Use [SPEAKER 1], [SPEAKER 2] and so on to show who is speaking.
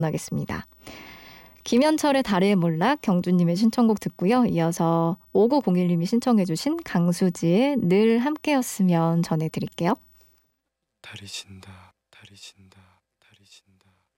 [SPEAKER 1] 하겠습니다. 김현철의 달의 몰락 경주님의 신청곡 듣고요. 이어서 5901님이 신청해 주신 강수지의 늘 함께였으면 전해드릴게요.
[SPEAKER 2] 달이 진다, 달이 진다, 달이 진다.